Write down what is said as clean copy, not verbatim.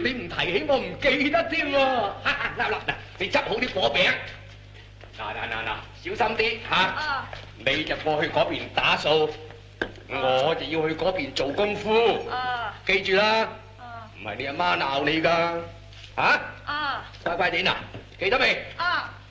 你唔提起我唔記得添喎。嗱，你執好啲火餅。嗱，小心啲嚇。你就過去嗰邊打掃，我就要去嗰邊做功夫。記住啦，唔係你阿媽鬧你㗎。嚇？乖乖哋嗱，記得未？